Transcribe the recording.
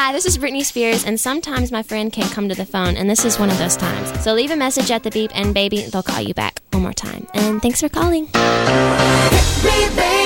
Hi, this is Britney Spears, and sometimes my friend can't come to the phone, and this is one of those times. So leave a message at the beep, and baby, they'll call you back one more time. And thanks for calling. Hit me, baby.